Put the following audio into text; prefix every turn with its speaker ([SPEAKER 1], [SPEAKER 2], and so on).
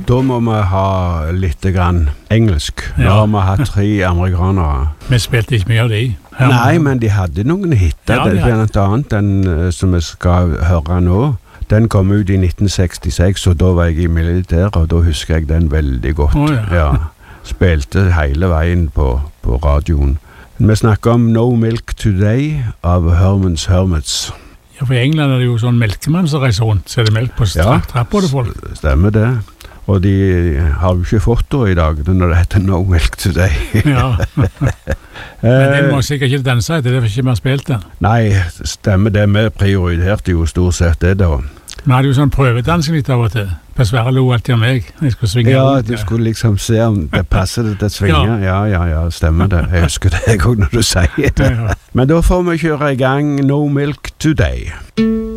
[SPEAKER 1] Da må vi ha litt grann engelsk. Nå
[SPEAKER 2] Ja.
[SPEAKER 1] har vi hatt 3 amerikanere.
[SPEAKER 2] Vi spilte ikke mye av de.
[SPEAKER 1] Nei, men de hadde noen hitter,
[SPEAKER 2] Ja, de hadde.
[SPEAKER 1] blant annet den som vi skal høre nå. Den kom ut i 1966, og da var jeg i militæret, og da husker jeg den veldig godt.
[SPEAKER 2] Ja.
[SPEAKER 1] Spilte hele veien på radioen. Vi snakker om No Milk Today av Herman's Hermits.
[SPEAKER 2] Ja, for i England det jo sånn melkemann som reiser rundt, så det melk på trappa til folk.
[SPEAKER 1] Stemmer det. Og de har jo ikke fått det i dag, når det heter No Milk Today.
[SPEAKER 2] Ja. Men den må sikkert ikke danse etter, det er ikke vi har spilt den.
[SPEAKER 1] Nei, stemmer det. Vi prioriterte jo stort sett det da.
[SPEAKER 2] Vi hadde jo sånn prøvedansing litt av og til. Per Sverre lo alltid av meg. Jeg skulle svinge
[SPEAKER 1] Ja,
[SPEAKER 2] rundt.
[SPEAKER 1] du skulle liksom se om det passer det til å svinge. Ja, stemmer det. Jeg husker det òg når du sier det.
[SPEAKER 2] Ja.
[SPEAKER 1] Men da får vi kjøre i gang No Milk Today.